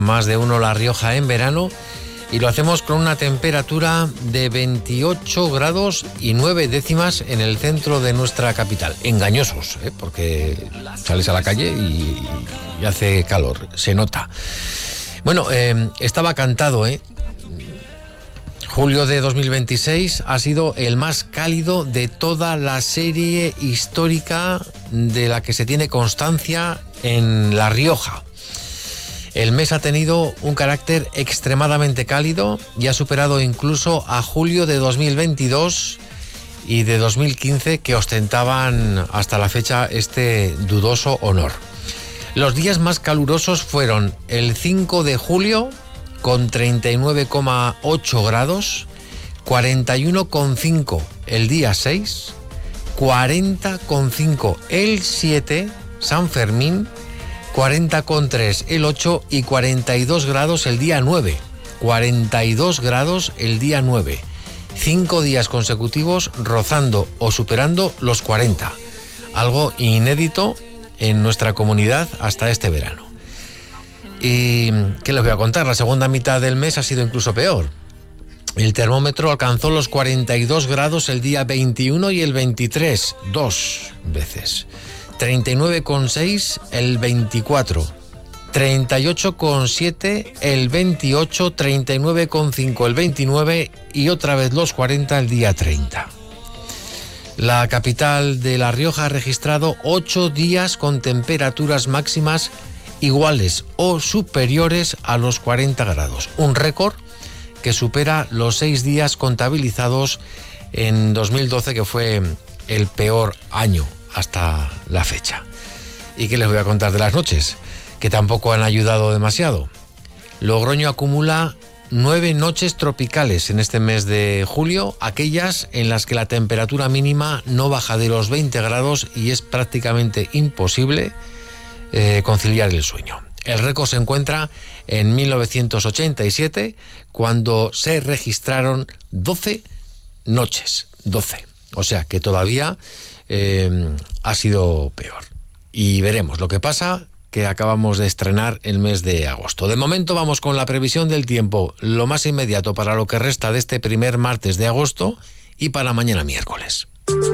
Más de uno La Rioja en verano, y lo hacemos con una temperatura de 28 grados y 9 décimas en el centro de nuestra capital. Engañosos, porque sales a la calle y hace calor, se nota. Bueno, estaba cantado, Julio de 2026 ha sido el más cálido de toda la serie histórica de la que se tiene constancia en La Rioja. El mes ha tenido un carácter extremadamente cálido y ha superado incluso a julio de 2022 y de 2015, que ostentaban hasta la fecha este dudoso honor. Los días más calurosos fueron el 5 de julio con 39,8 grados, 41,5 el día 6, 40,5 el 7, San Fermín, 40,3 el 8 y 42 grados el día 9. 42 grados el día 9. 5 días consecutivos rozando o superando los 40. Algo inédito en nuestra comunidad hasta este verano. ¿Y qué les voy a contar? La segunda mitad del mes ha sido incluso peor. El termómetro alcanzó los 42 grados el día 21 y el 23, 2 veces. 39,6 el 24, 38,7 el 28, 39,5 el 29 y otra vez los 40 el día 30. La capital de La Rioja ha registrado 8 días con temperaturas máximas iguales o superiores a los 40 grados. Un récord que supera los 6 días contabilizados en 2012, que fue el peor año hasta la fecha. ¿Y qué les voy a contar de las noches? Que tampoco han ayudado demasiado. Logroño acumula 9 noches tropicales en este mes de julio, aquellas en las que la temperatura mínima no baja de los 20 grados y es prácticamente imposible conciliar el sueño. El récord se encuentra en 1987, cuando se registraron 12 noches. 12. O sea que todavía ha sido peor. Y veremos lo que pasa, que acabamos de estrenar el mes de agosto. De momento vamos con la previsión del tiempo, lo más inmediato para lo que resta de este primer martes de agosto y para mañana miércoles.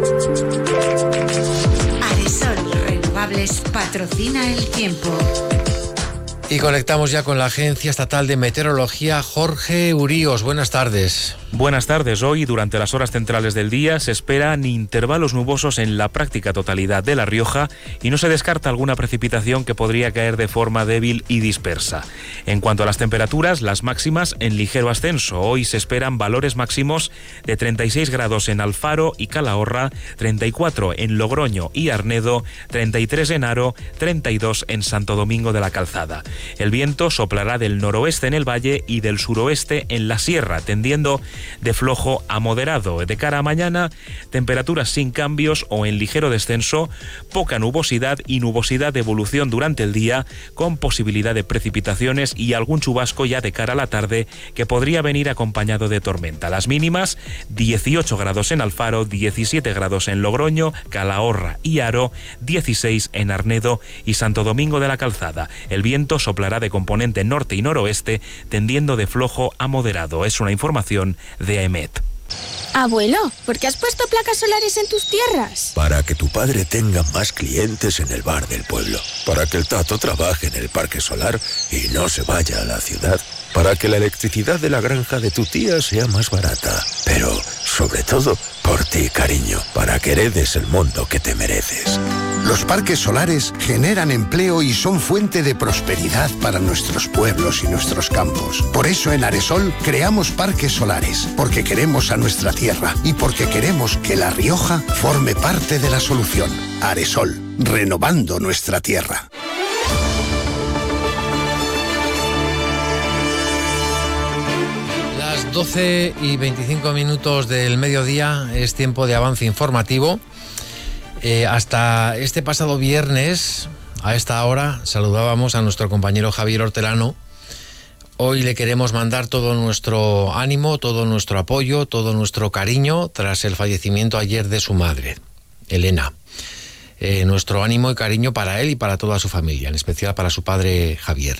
Aresol Renovables patrocina el tiempo. Y conectamos ya con la Agencia Estatal de Meteorología. Jorge Uríos, buenas tardes. Buenas tardes. Hoy, durante las horas centrales del día, se esperan intervalos nubosos en la práctica totalidad de La Rioja y no se descarta alguna precipitación que podría caer de forma débil y dispersa. En cuanto a las temperaturas, las máximas en ligero ascenso. Hoy se esperan valores máximos de 36 grados en Alfaro y Calahorra, 34 en Logroño y Arnedo, 33 en Haro, 32 en Santo Domingo de la Calzada. El viento soplará del noroeste en el valle y del suroeste en la sierra, tendiendo de flojo a moderado. De cara a mañana, temperaturas sin cambios o en ligero descenso, poca nubosidad y nubosidad de evolución durante el día, con posibilidad de precipitaciones y algún chubasco ya de cara a la tarde, que podría venir acompañado de tormenta. Las mínimas, 18 grados en Alfaro, 17 grados en Logroño, Calahorra y Haro, 16 en Arnedo y Santo Domingo de la Calzada. El viento soplará de componente norte y noroeste, tendiendo de flojo a moderado. Es una información de AEMET. Abuelo, ¿por qué has puesto placas solares en tus tierras? Para que tu padre tenga más clientes en el bar del pueblo. Para que el Tato trabaje en el parque solar y no se vaya a la ciudad. Para que la electricidad de la granja de tu tía sea más barata. Pero, sobre todo, por ti, cariño. Para que heredes el mundo que te mereces. Los parques solares generan empleo y son fuente de prosperidad para nuestros pueblos y nuestros campos. Por eso en Aresol creamos parques solares, porque queremos a nuestra tierra y porque queremos que La Rioja forme parte de la solución. Aresol, renovando nuestra tierra. Las 12 y 25 minutos del mediodía es tiempo de avance informativo. Hasta este pasado viernes, a esta hora, saludábamos a nuestro compañero Javier Hortelano. Hoy le queremos mandar todo nuestro ánimo, todo nuestro apoyo, todo nuestro cariño tras el fallecimiento ayer de su madre, Elena. Nuestro ánimo y cariño para él y para toda su familia, en especial para su padre Javier.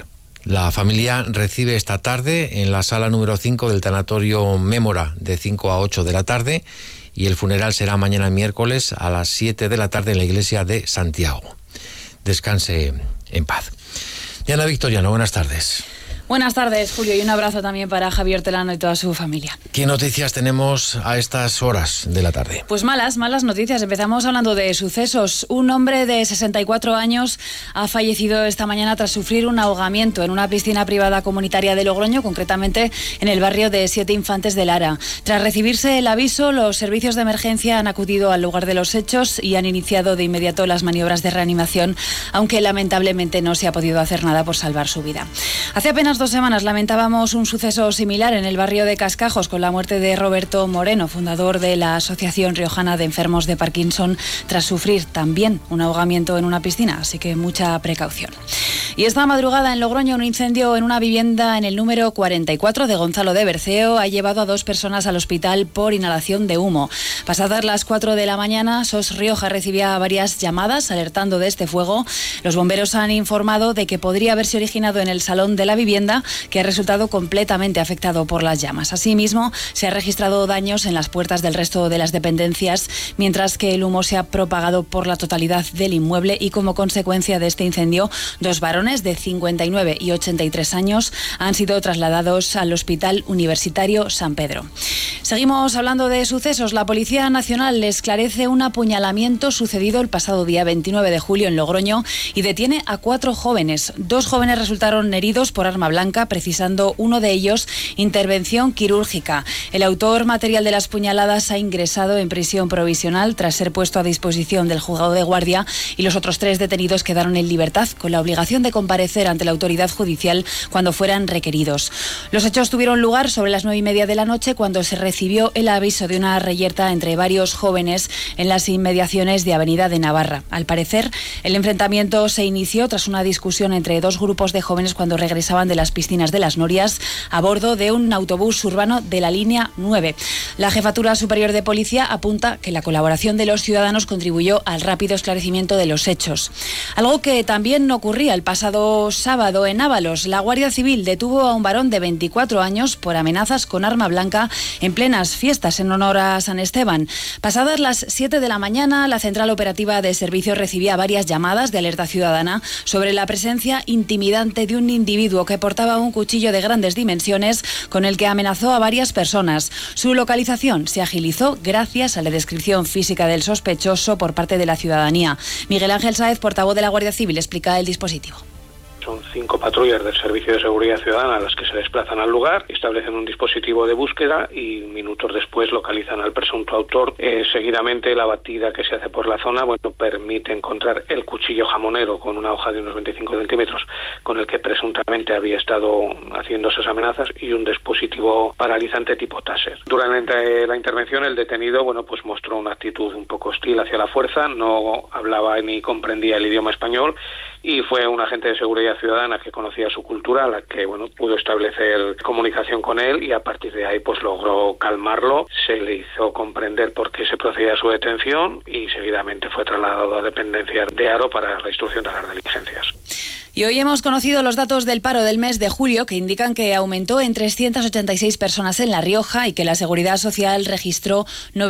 La familia recibe esta tarde en la sala número 5 del tanatorio Mémora de 5 a 8 de la tarde y el funeral será mañana miércoles a las 7 de la tarde en la iglesia de Santiago. Descanse en paz. Diana Victoriano, buenas tardes. Buenas tardes, Julio, y un abrazo también para Javier Telano y toda su familia. ¿Qué noticias tenemos a estas horas de la tarde? Pues malas noticias. Empezamos hablando de sucesos. Un hombre de 64 años ha fallecido esta mañana tras sufrir un ahogamiento en una piscina privada comunitaria de Logroño, concretamente en el barrio de Siete Infantes de Lara. Tras recibirse el aviso, los servicios de emergencia han acudido al lugar de los hechos y han iniciado de inmediato las maniobras de reanimación, aunque lamentablemente no se ha podido hacer nada por salvar su vida. Hace apenas 2 semanas lamentábamos un suceso similar en el barrio de Cascajos con la muerte de Roberto Moreno, fundador de la Asociación Riojana de Enfermos de Parkinson, tras sufrir también un ahogamiento en una piscina, así que mucha precaución. Y esta madrugada en Logroño, un incendio en una vivienda en el número 44 de Gonzalo de Berceo ha llevado a 2 personas al hospital por inhalación de humo. Pasadas las 4 de la mañana, SOS Rioja recibía varias llamadas alertando de este fuego. Los bomberos han informado de que podría haberse originado en el salón de la vivienda, que ha resultado completamente afectado por las llamas. Asimismo, se ha registrado daños en las puertas del resto de las dependencias, mientras que el humo se ha propagado por la totalidad del inmueble y como consecuencia de este incendio, 2 varones de 59 y 83 años han sido trasladados al Hospital Universitario San Pedro. Seguimos hablando de sucesos. La Policía Nacional esclarece un apuñalamiento sucedido el pasado día 29 de julio en Logroño y detiene a 4 jóvenes. 2 jóvenes resultaron heridos por arma blanca, precisando uno de ellos intervención quirúrgica. El autor material de las puñaladas ha ingresado en prisión provisional tras ser puesto a disposición del juzgado de guardia y los otros 3 detenidos quedaron en libertad con la obligación de comparecer ante la autoridad judicial cuando fueran requeridos. Los hechos tuvieron lugar sobre las 9:30 de la noche cuando se recibió el aviso de una reyerta entre varios jóvenes en las inmediaciones de Avenida de Navarra. Al parecer, el enfrentamiento se inició tras una discusión entre 2 grupos de jóvenes cuando regresaban de las piscinas de Las Norias a bordo de un autobús urbano de la línea 9. La Jefatura Superior de Policía apunta que la colaboración de los ciudadanos contribuyó al rápido esclarecimiento de los hechos. Algo que también ocurría el pasado sábado en Ábalos. La Guardia Civil detuvo a un varón de 24 años por amenazas con arma blanca en plenas fiestas en honor a San Esteban. Pasadas las 7 de la mañana, la Central Operativa de Servicios recibía varias llamadas de alerta ciudadana sobre la presencia intimidante de un individuo que portaba un cuchillo de grandes dimensiones con el que amenazó a varias personas. Su localización se agilizó gracias a la descripción física del sospechoso por parte de la ciudadanía. Miguel Ángel Sáez, portavoz de la Guardia Civil, explica el dispositivo. Son 5 patrullas del Servicio de Seguridad Ciudadana las que se desplazan al lugar, establecen un dispositivo de búsqueda y minutos después localizan al presunto autor. Seguidamente la batida que se hace por la zona permite encontrar el cuchillo jamonero con una hoja de unos 25 centímetros con el que presuntamente había estado haciendo esas amenazas y un dispositivo paralizante tipo taser. Durante la intervención el detenido mostró una actitud un poco hostil hacia la fuerza, no hablaba ni comprendía el idioma español y fue un agente de seguridad ciudadana que conocía su cultura, a la que pudo establecer comunicación con él y a partir de ahí logró calmarlo, se le hizo comprender por qué se procedía a su detención y seguidamente fue trasladado a dependencias de Haro para la instrucción de las diligencias. Y hoy hemos conocido los datos del paro del mes de julio que indican que aumentó en 386 personas en La Rioja y que la Seguridad Social registró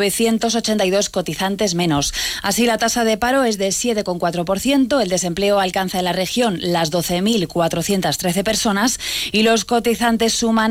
982 cotizantes menos. Así, la tasa de paro es de 7,4%, el desempleo alcanza en la región las 12.413 personas y los cotizantes suman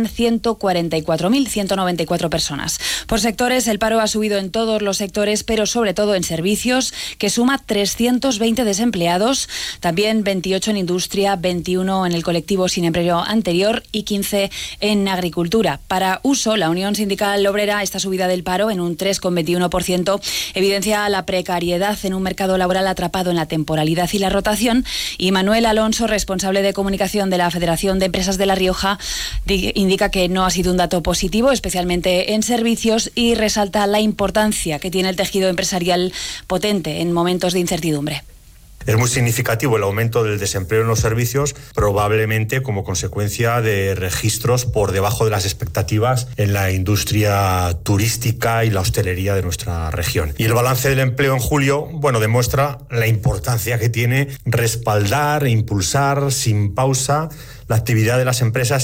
144.194 personas. Por sectores, el paro ha subido en todos los sectores, pero sobre todo en servicios, que suma 320 desempleados, también 28 en industria, 21 en el colectivo sin empleo anterior y 15 en agricultura. Para Uso, la Unión Sindical Obrera, esta subida del paro en un 3,21% evidencia la precariedad en un mercado laboral atrapado en la temporalidad y la rotación. Y Manuel Alonso, responsable de comunicación de la Federación de Empresas de La Rioja, indica que no ha sido un dato positivo, especialmente en servicios, y resalta la importancia que tiene el tejido empresarial potente en momentos de incertidumbre. Es muy significativo el aumento del desempleo en los servicios, probablemente como consecuencia de registros por debajo de las expectativas en la industria turística y la hostelería de nuestra región. Y el balance del empleo en julio, demuestra la importancia que tiene respaldar e impulsar sin pausa la actividad de las empresas